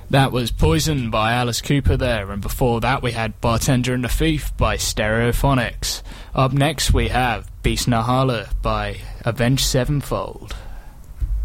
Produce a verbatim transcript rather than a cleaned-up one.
That was Poison by Alice Cooper there, and before that we had Bartender and the Thief by Stereophonics. Up next we have Beast Nahala by Avenged Sevenfold.